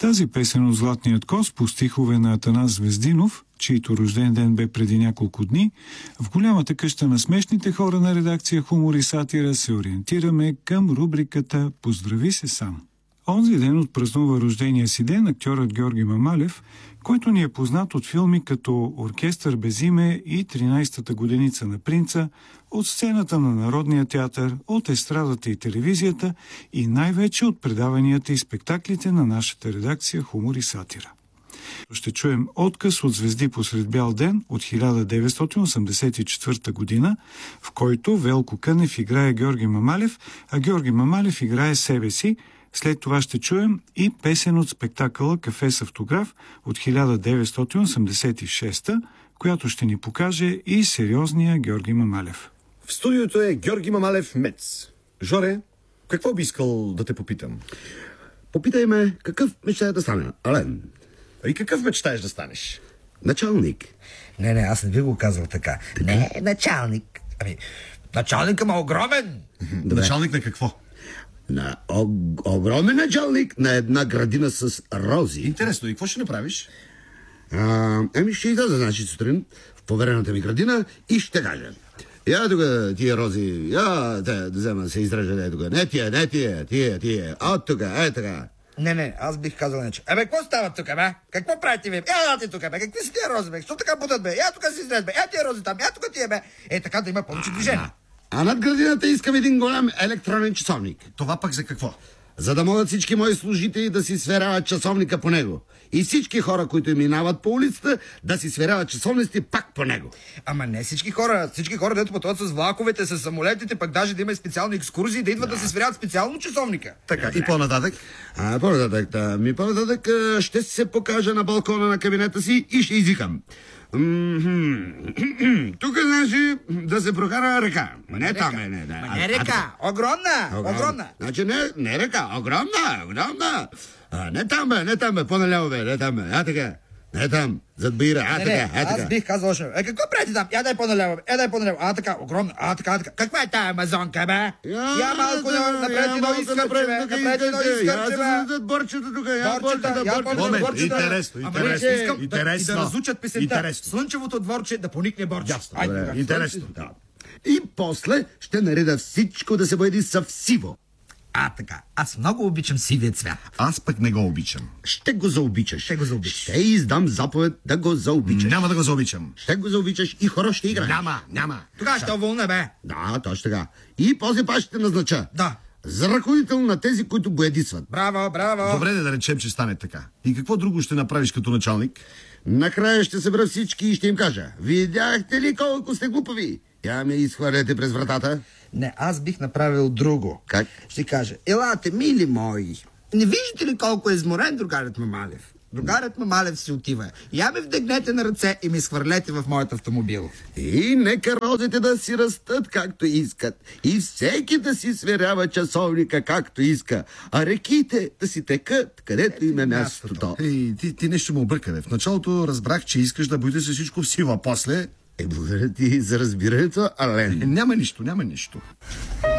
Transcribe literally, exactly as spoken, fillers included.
Тази песен от Златният коз по стихове на Атанас Звездинов, чийто рожден ден бе преди няколко дни, в голямата къща на смешните хора на редакция Хумор и сатира се ориентираме към рубриката «Поздрави се сам». Онзи ден отпразнува рождения си ден актьорът Георги Мамалев, който ни е познат от филми като «Оркестър без име» и тринайсетата годеница на принца, от сцената на Народния театър, от естрадата и телевизията и най-вече от предаванията и спектаклите на нашата редакция Хумор и сатира. Ще чуем откъс от Звезди посред бял ден от хиляда деветстотин осемдесет и четвърта година, в който Велко Кънев играе Георги Мамалев, а Георги Мамалев играе себе си. След това ще чуем и песен от спектакъла «Кафе с автограф» от хиляда деветстотин осемдесет и шеста, която ще ни покаже и сериозния Георги Мамалев. В студиото е Георги Мамалев Мец. Жоре, какво би искал да те попитам? Попитай ме, какъв мечтая да стане, Ален? И какъв мечтаеш да станеш? Началник. Не, не, аз не би го казал така. така? Не, началник. Ами, началник ама огромен. Добре. Началник на какво? На ог- огромен началник на една градина с рози. Интересно, и какво ще направиш? А, еми ще изляза, значи, сутрин в поверената ми градина и ще кажа: я тук тия рози, я те да взема да се изрежа, е тук. Не тия, не тия, тия, тия. От тук, е така. Не, не, аз бих казал нещо. Абе, какво става тук, бе? Какво правите ви? Я дате тук, бе? Какви са тия рози, бе? Що така будат, бе? Я тук си изрез, бе? Я тия рози там, я тук тия, бе? Е, така да има повече движение. А над градината искам един голям електронен часовник. Това пък за какво? За да могат всички мои служители да си сверяват часовника по него. И всички хора, които минават по улицата, да си сверяват часовниците пак по него. Ама не всички хора. Всички хора, дето пътуват с влаковете, с самолетите, пък даже да има специални екскурзии, да идват да, да се сверяват специално часовника. Така, и по-нататък? А, по-нататък, да, ми по-нататък ще се покажа на балкона на кабинета си и ще извикам: тук, значи, да се прокара река. Не там е, не, не. Ма не река, огромна, огромна. Значи не, не река, огромна, огромна. А, не там бе, не там бе, по-наляво бе, не там бе, а така. Не там, зад бира, а не, така, не, а така. аз бих казал още. Е, какво правите там? Я дай по-наляво, я дай по-наляво. А така, огромна, а така, а така. Каква е тая амазонка, бе? Я малко напред едно изкърче, бе. Напред едно изкърче, бе. Борчета тук, я борчета, я борчета. Момент, борчета. интересно, Ама интересно, не, искам интересно. да, и да разучат песента. Интересно. Слънчевото дворче да поникне борче. Добре, интересно. Да. И после ще нареда всичко да се бояди съвсиво. А така, аз много обичам сивия цвят. Аз пък не го обичам. Ще го заобичаш. Ще го заобичаш. Ще издам заповед да го заобичаш. Няма да го заобичам. Ще го заобичаш и хора ще играеш. Няма, няма. Тогава ще уволня, бе. Да, точно така. И после пак ще те назнача. Да. За ръководител на тези, които боядисват. Браво, браво. Добре, да речем, че стане така. И какво друго ще направиш като началник? Накрая ще събера всички и ще им кажа: видяхте ли колко сте глупави? Я ме изхвърляте през вратата. Не, аз бих направил друго. Как? Ще кажа: елате, мили мои, не виждате ли колко е изморен другарят Мамалев? Другарят Мамалев си отива. Я ме вдъгнете на ръце и ми схвърлете в моят автомобил. И нека розите да си растат както искат. И всеки да си сверява часовника както иска. А реките да си текат където им е мястото. Ей, ти, ти нещо му обърка, бе. В началото разбрах, че искаш да боите се всичко в сила, после... Е, благодаря ти за разбирането, Ален. Няма нищо, няма нищо.